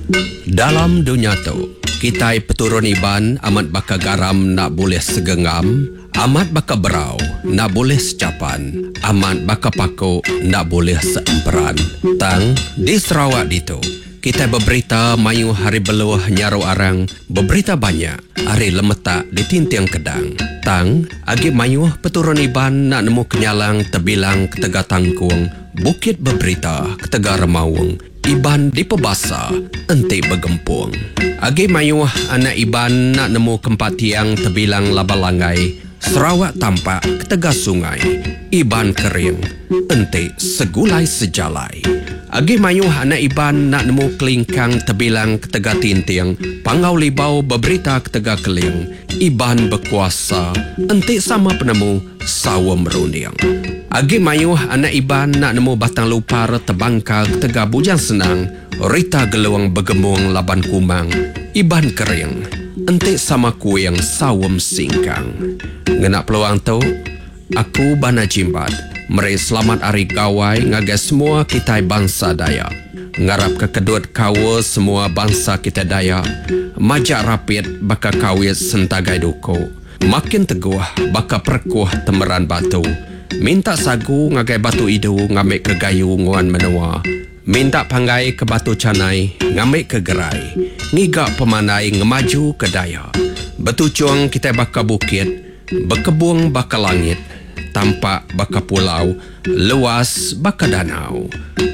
Dalam dunia tu, kita peturun iban amat baka garam nak boleh segengam, amat baka berau nak boleh secapan, amat baka paku nak boleh seemperan. Tang di Sarawak ditu, kita berberita mayu hari beluh nyaru arang, berberita banyak hari lemetak di tintiang kedang. Tang agi mayu peturun iban nak nemu kenyalang tebilang ketega tangkung, bukit berberita ketega remawung, iban di pebasa enti bergempung. Agi mayuh anak iban nak nemu kempat tiang tebilang labalangai, Sarawak tampak ketega sungai, iban kering enti segulai sejalai. Agi mayuh anak iban nak nemu kelingkang tebilang ketega tintiang, pangau libau berberita ketega keling, iban berkuasa enti sama penemu sawa merunding. Agi mayuh anak iban nak nemu batang lupar tebangkal ketega bujang senang, rita geluang bergembung laban kumang, iban kering enti sama kuing sawam singkang. Ngenak peluang tu, aku bana jimbat meri selamat hari gawai ngagai semua kita bangsa Dayak. Ngarap kekedut kawa semua bangsa kita Dayak, majak rapid baka kawit sentagai duko, makin teguh baka perkuh temeran batu. Minta sagu ngagai batu idu ngambil ke gayu nguan menua, minta panggai ke batu canai ngambil ke gerai, ngigak pemanai ngemaju ke Dayak. Betucung kita baka bukit, berkebung baka langit, tampak baka pulau, luas baka danau.